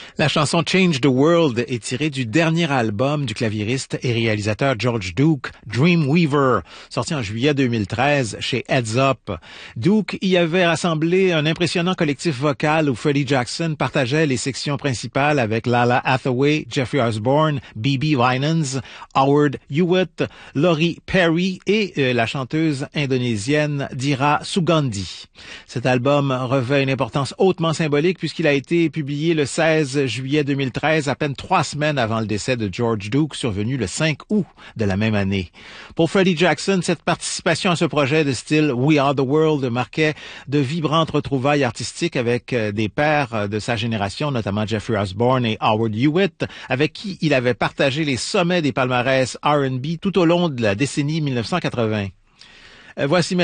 La chanson Change the World est tirée du dernier album du claviériste et réalisateur George Duke, Dreamweaver, sorti en juillet 2013 chez Heads Up. Duke y avait rassemblé un impressionnant collectif vocal où Freddie Jackson partageait les sections principales avec Lala Hathaway, Jeffrey Osborne, B.B. Winans, Howard Hewitt, Laurie Perry et la chanteuse indonésienne Dira Sugandi. Cet album revêt une importance hautement symbolique puisqu'il a été publié le 16 juillet 2013, à peine 3 semaines avant le décès de George Duke, survenu le 5 août de la même année. Pour Freddie Jackson, cette participation à ce projet de style We Are the World marquait de vibrantes retrouvailles artistiques avec des pairs de sa génération, notamment Jeffrey Osborne et Howard Hewitt, avec qui il avait partagé les sommets des palmarès R&B tout au long de la décennie 1980. Voici